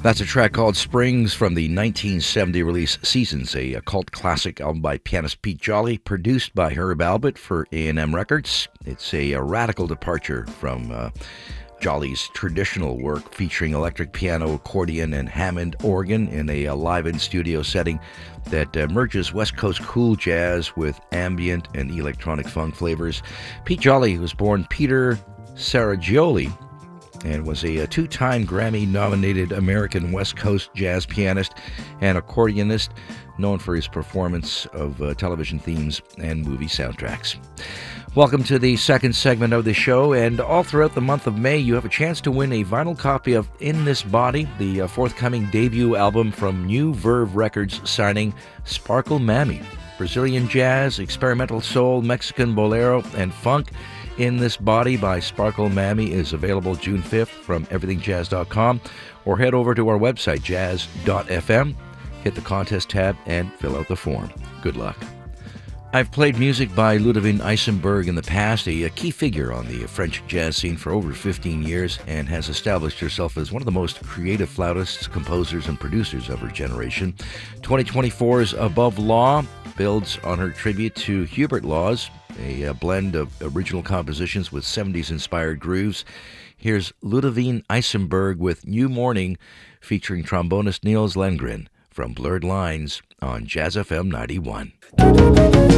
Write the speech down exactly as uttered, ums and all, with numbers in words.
That's a track called Springs from the nineteen seventy release Seasons, a, a cult classic album by pianist Pete Jolly, produced by Herb Alpert for A and M Records. It's a, a radical departure from uh, Jolly's traditional work, featuring electric piano, accordion, and Hammond organ in a, a live-in-studio setting that uh, merges West Coast cool jazz with ambient and electronic funk flavors. Pete Jolly was born Peter Saragioli and was a, a two-time Grammy-nominated American West Coast jazz pianist and accordionist, known for his performance of uh, television themes and movie soundtracks. Welcome to the second segment of the show, and all throughout the month of May, you have a chance to win a vinyl copy of In This Body, the uh, forthcoming debut album from New Verve Records, signing Sparkle Mammy. Brazilian jazz, experimental soul, Mexican bolero, and funk. In This Body by Sparkle Mammy is available June fifth from everything jazz dot com, or head over to our website, jazz dot f m, hit the contest tab, and fill out the form. Good luck. I've played music by Ludovine Eisenberg in the past, a, a key figure on the French jazz scene for over fifteen years, and has established herself as one of the most creative flautists, composers, and producers of her generation. twenty twenty-four's Above Law builds on her tribute to Hubert Laws, a, a blend of original compositions with seventies-inspired grooves. Here's Ludovine Eisenberg with New Morning, featuring trombonist Niels Lengren from Blurred Lines on Jazz F M ninety-one.